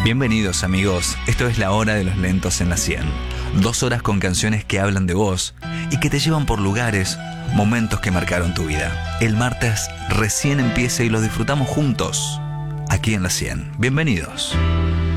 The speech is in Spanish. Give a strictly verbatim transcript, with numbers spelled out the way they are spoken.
Bienvenidos amigos, esto es La Hora de los Lentos en la cien. Dos horas con canciones que hablan de vos y que te llevan por lugares, momentos que marcaron tu vida. El martes recién empieza y lo disfrutamos juntos, aquí en la cien. Bienvenidos.